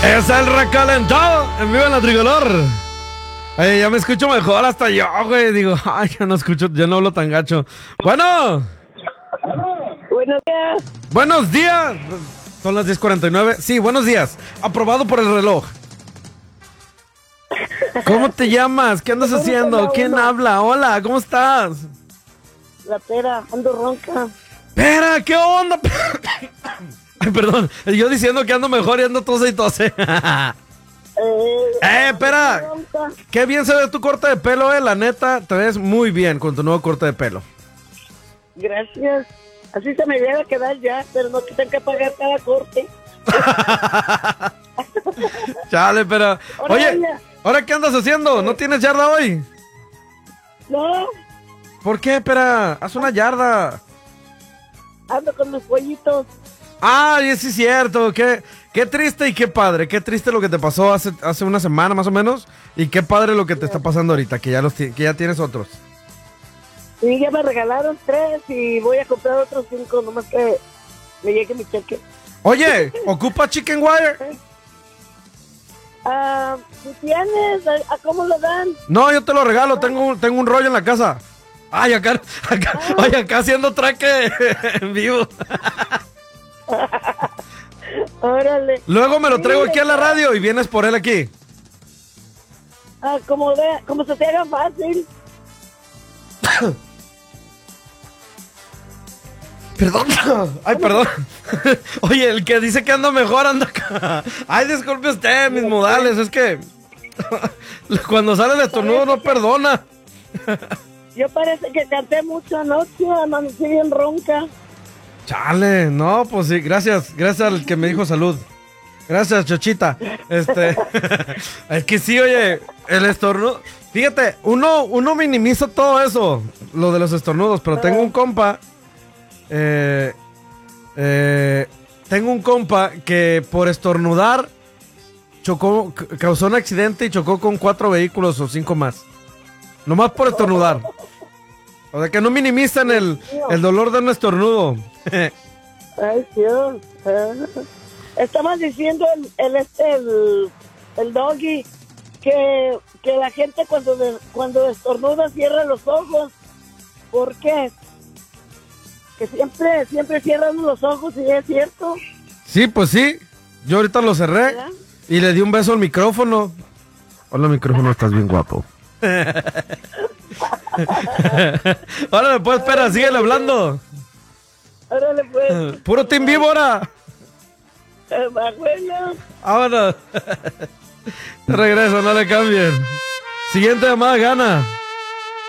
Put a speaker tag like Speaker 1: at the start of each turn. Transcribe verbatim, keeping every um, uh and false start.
Speaker 1: Es el recalentado en vivo en la Tricolor. Ay, ya me escucho mejor hasta yo, güey. Digo, ay, ya no escucho, ya no hablo tan gacho. Bueno.
Speaker 2: Buenos días.
Speaker 1: Buenos días. Son las diez cuarenta y nueve. Sí, buenos días. Aprobado por el reloj. ¿Cómo te llamas? ¿Qué andas haciendo? ¿Quién habla? Hola, ¿cómo estás?
Speaker 2: La pera, ando ronca.
Speaker 1: Pera, ¿qué onda? Ay, perdón, yo diciendo que ando mejor y ando tose y tose.
Speaker 2: Eh,
Speaker 1: eh, espera. Qué bien se ve tu corte de pelo, eh. La neta, te ves muy bien con tu nuevo corte de pelo.
Speaker 2: Gracias. Así se me llega a quedar ya, pero no que tengo que pagar cada corte.
Speaker 1: Chale, pero...
Speaker 2: Ahora,
Speaker 1: Oye,
Speaker 2: vaya.
Speaker 1: ¿ahora qué andas haciendo? ¿No tienes yarda hoy?
Speaker 2: No,
Speaker 1: ¿Por qué, espera? Haz una yarda.
Speaker 2: ando con los pollitos.
Speaker 1: Ay, sí es cierto. Qué, qué triste y qué padre. Qué triste lo que te pasó hace, hace una semana más o menos. Y qué padre lo que te está pasando ahorita, que ya, los, ti- que ya tienes otros.
Speaker 2: Y ya me regalaron tres y voy a comprar otros cinco, nomás que me llegue mi cheque.
Speaker 1: Oye, ¿ocupa Chicken Wire?
Speaker 2: Ah, ¿tú tienes? ¿A, a cómo lo dan?
Speaker 1: No, yo te lo regalo. Tengo, un- tengo un rollo en la casa. Ay, acá, acá, oye, acá haciendo traque en vivo.
Speaker 2: Órale.
Speaker 1: Luego me lo traigo
Speaker 2: Sí,
Speaker 1: aquí a la radio y vienes por él aquí.
Speaker 2: Ah, como, de, como se te haga fácil.
Speaker 1: Perdón. Ay, perdón. Oye, el que dice que anda mejor anda acá. Ay, disculpe usted, mis modales. Es que cuando sale de estornudo no perdona.
Speaker 2: Yo parece que canté mucho anoche, amanecí bien ronca.
Speaker 1: Chale, no, pues sí, gracias. Gracias al que me dijo salud. Gracias, Chochita. Este, es que sí, oye, el estornudo. Fíjate, uno, uno minimiza todo eso, lo de los estornudos, pero tengo un compa. Eh, eh, tengo un compa que por estornudar chocó, c- causó un accidente y chocó con cuatro vehículos o cinco más. Nomás por estornudar. O sea que no minimizan el, el dolor de un estornudo.
Speaker 2: Ay, Dios. Ah. Estaba diciendo el, el, este, el, el doggy que, que la gente cuando, de- cuando estornuda cierra los ojos. ¿Por qué? Que siempre, siempre cierran los ojos y es cierto.
Speaker 1: Sí, pues sí. Yo ahorita lo cerré
Speaker 2: ¿Verdad?
Speaker 1: y le di un beso al micrófono. Hola, micrófono, estás bien guapo. Ahora pues, espera, síguele hablando.
Speaker 2: Órale, pues.
Speaker 1: Puro team vivo ahora.
Speaker 2: Eh, va, bueno.
Speaker 1: Vámonos. De regreso, no le cambien. Siguiente llamada gana.